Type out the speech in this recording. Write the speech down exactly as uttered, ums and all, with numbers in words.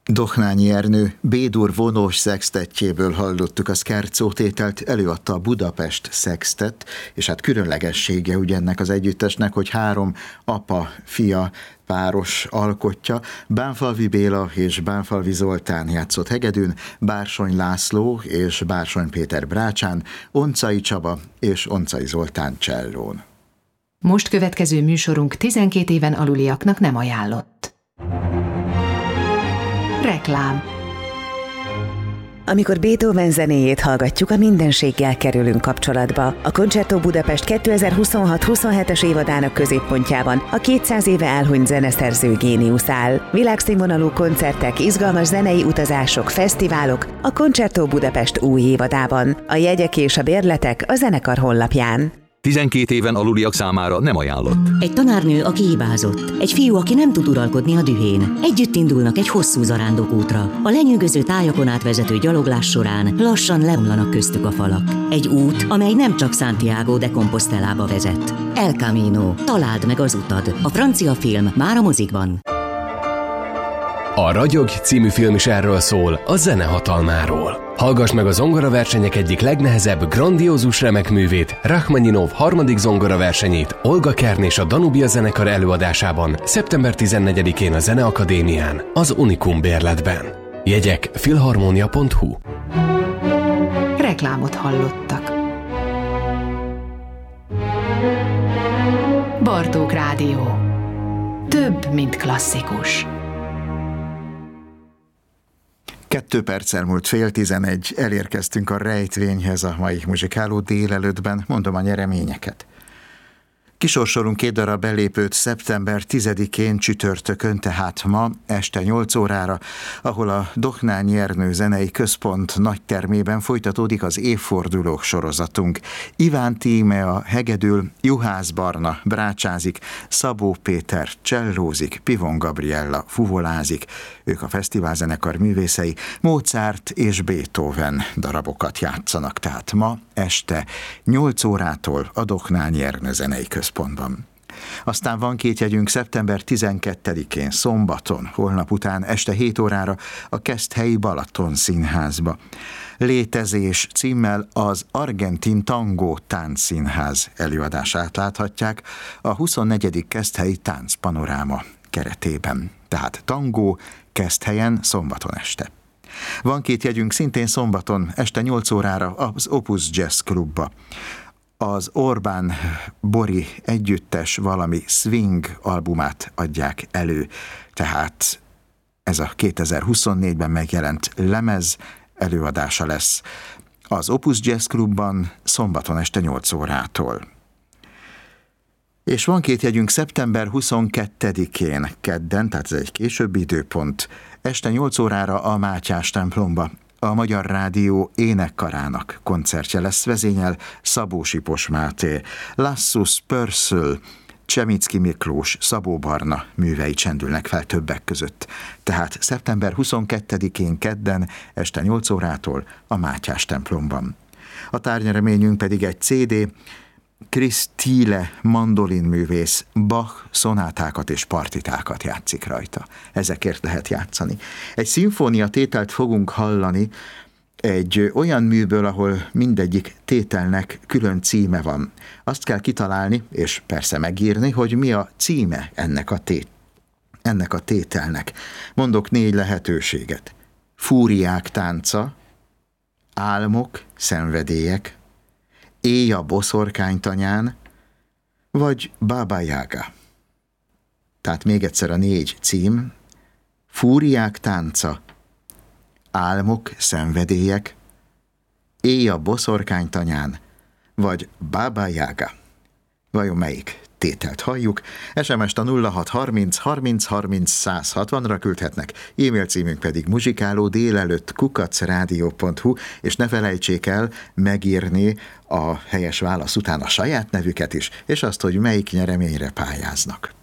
Dohnányi Ernő B-dur vonós szextettjéből hallottuk a Scherzo tételt, előadta a Budapest Sextet, és hát különlegessége ugye ennek az együttesnek, hogy három apa-fia páros alkotja. Bánfalvi Béla és Bánfalvi Zoltán játszott hegedűn, Bársony László és Bársony Péter brácsán, Oncai Csaba és Oncai Zoltán csellón. Most következő műsorunk tizenkét éven aluliaknak nem ajánlott. Reklám. Amikor Beethoven zenéjét hallgatjuk, a mindenséggel kerülünk kapcsolatba. A Concerto Budapest kétezer-huszonhat huszonhetes évadának középpontjában a kétszáz éve elhunyt zeneszerző géniusz áll. Világszínvonalú koncertek, izgalmas zenei utazások, fesztiválok a Concerto Budapest új évadában. A jegyek és a bérletek a zenekar honlapján. tizenkét éven aluliak számára nem ajánlott. Egy tanárnő, aki hibázott. Egy fiú, aki nem tud uralkodni a dühén. Együtt indulnak egy hosszú zarándokútra. A lenyűgöző tájakon átvezető gyaloglás során lassan leomlanak köztük a falak. Egy út, amely nem csak Santiago de Compostelába vezet. El Camino. Találd meg az utad. A francia film már a mozikban. A Ragyog című film is erről szól, a zene hatalmáról. Hallgass meg a zongoraversenyek egyik legnehezebb, grandiózus remekművét, Rachmaninov harmadik zongoraversenyét Olga Kern és a Danubia zenekar előadásában szeptember tizennegyedikén a Zeneakadémián, az Unikum bérletben. Jegyek filharmonia pont hu. Reklámot hallottak. Bartók Rádió. Több, mint klasszikus. Kettő perccel múlt fél tizenegy, elérkeztünk a rejtvényhez a mai muzsikáló délelőttben, mondom a nyereményeket. Kisorsolunk két darab belépőt szeptember tizedikén csütörtökön, tehát ma este nyolc órára, ahol a Dohnányi Ernő Zenei Központ nagytermében folytatódik az évfordulók sorozatunk. Iván Tímea hegedül, Juhász Barna brácsázik, Szabó Péter csellózik, Pivon Gabriella fuvolázik, ők a fesztiválzenekar művészei, Mozart és Beethoven darabokat játszanak, tehát ma este nyolc órától a Dohnányi Ernő Zenei Központban. Aztán van két jegyünk szeptember tizenkettedikén, szombaton, holnap után este hét órára a Keszthelyi Balaton Színházba. Létezés címmel az Argentin Tangó Táncszínház előadását láthatják a huszonnegyedik Keszthelyi Táncpanoráma keretében. Tehát tangó Keszthelyen szombaton este. Van két jegyünk szintén szombaton este nyolc órára az Opus Jazz Klubba. Az Orbán Bori együttes valami swing albumát adják elő, tehát ez a kétezer-huszonnégyben megjelent lemez előadása lesz az Opus Jazz Klubban szombaton este nyolc órától. És van két jegyünk szeptember huszonkettedikén, kedden, tehát ez egy későbbi időpont, este nyolc órára a Mátyás templomba. A Magyar Rádió énekkarának koncertje lesz, vezényel Szabó Sipos Máté, Lassus Pörszöl, Csemicki Miklós, Szabó Barna művei csendülnek fel többek között. Tehát szeptember huszonkettedikén kedden este nyolc órától a Mátyás templomban. A tárnyereményünk pedig egy cé dé, Chris Thiele mandolinművész Bach szonátákat és partitákat játszik rajta. Ezekért lehet játszani. Egy szimfónia tételt fogunk hallani egy olyan műből, ahol mindegyik tételnek külön címe van. Azt kell kitalálni, és persze megírni, hogy mi a címe ennek a, tét, ennek a tételnek. Mondok négy lehetőséget. Fúriák tánca, álmok, szenvedélyek, Éj a boszorkánytanyán, vagy Baba Yaga. Tehát még egyszer a négy cím: Fúriák tánca, álmok, szenvedélyek, Éj a boszorkánytanyán, vagy Baba Yaga. Vajon melyik tételt halljuk? es em est a nulla hat harminc harminc harminc száz hatvanra küldhetnek, e-mail címünk pedig muzsikáló délelőtt kukac rádió pont hu, és ne felejtsék el megírni a helyes válasz után a saját nevüket is, és azt, hogy melyik nyereményre pályáznak.